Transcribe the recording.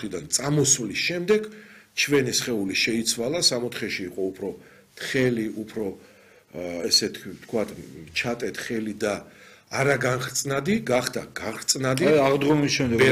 მხრიდან წამოსვლის შემდეგ ჩვენი სხეული შეიცვალა, 64-ში იყო უფრო თხელი, უფრო ესე თქვათ, ჩატე თხელი და არა განხრწნადი, გახდა განხრწნადი. აღდგომის შემდეგ